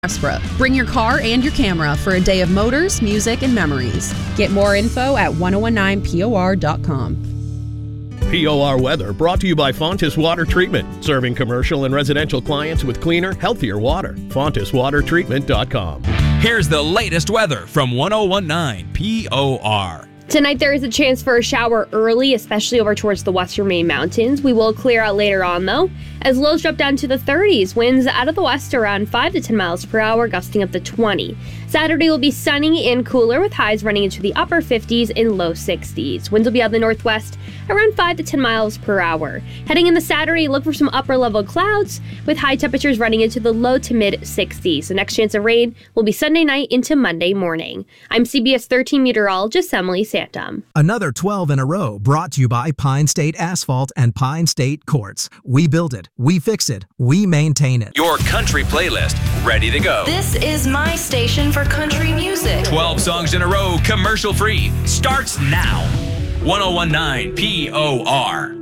Aspra. Bring your car and your camera for a day of motors, music, and memories. Get more info at 1019por.com. POR weather brought to you by Fontis Water Treatment, serving commercial and residential clients with cleaner, healthier water. FontisWaterTreatment.com. Here's the latest weather from 1019 POR. Tonight, there is a chance for a shower early, especially over towards the western Maine mountains. We will clear out later on, though, as lows drop down to the 30s. Winds out of the west around 5 to 10 miles per hour, gusting up to 20. Saturday will be sunny and cooler, with highs running into the upper 50s and low 60s. Winds will be out of the northwest around 5 to 10 miles per hour. Heading into Saturday, look for some upper-level clouds, with high temperatures running into the low to mid-60s. The next chance of rain will be Sunday night into Monday morning. I'm CBS 13 meteorologist Emily Santom. Another 12 in a row brought to you by Pine State Asphalt and Pine State Quartz. We build it, we fix it, we maintain it. Your country playlist, ready to go. This is my station for country music. 12 songs in a row, commercial free, starts now. 1019 POR.